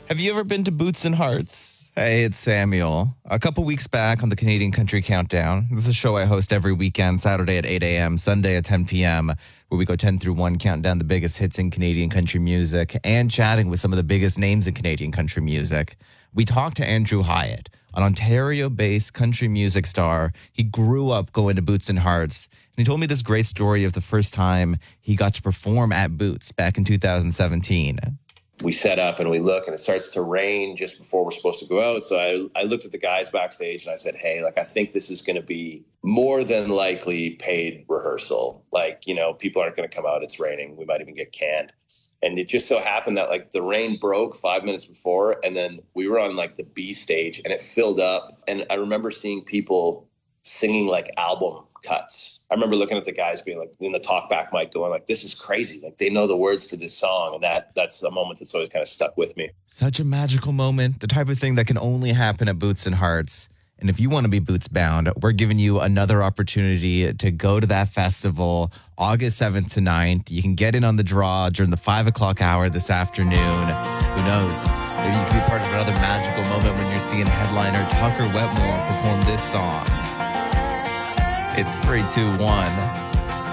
Have you ever been to Boots and Hearts? Hey, it's Samuel. A couple weeks back on the Canadian Country Countdown, this is a show I host every weekend, Saturday at 8 a.m., Sunday at 10 p.m., where we go 10 through 1, counting down the biggest hits in Canadian country music and chatting with some of the biggest names in Canadian country music. We talked to Andrew Hyatt, an Ontario-based country music star. He grew up going to Boots and Hearts, and he told me this great story of the first time he got to perform at Boots back in 2017. We set up and we look and it starts to rain just before we're supposed to go out. So I looked at the guys backstage and I said, hey, I think this is going to be more than likely paid rehearsal. People aren't going to come out. It's raining. We might even get canned. And it just so happened that the rain broke 5 minutes before. And then we were on the B stage and it filled up. And I remember seeing people singing album cuts. I remember looking at the guys being in the talkback mic going this is crazy. They know the words to this song. And that's a moment that's always kind of stuck with me. Such a magical moment, the type of thing that can only happen at Boots and Hearts. And if you want to be Boots bound, we're giving you another opportunity to go to that festival August 7th to 9th. You can get in on the draw during the 5 o'clock hour this afternoon. Who knows? Maybe you can be part of another magical moment when you're seeing headliner Tucker Wetmore perform this song. It's 3, 2, 1.